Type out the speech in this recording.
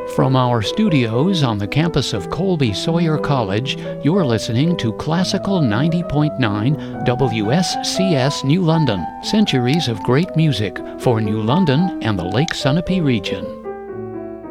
From our studios on the campus of Colby Sawyer College, you're listening to Classical 90.9 WSCS New London. Centuries of great music for New London and the Lake Sunapee region.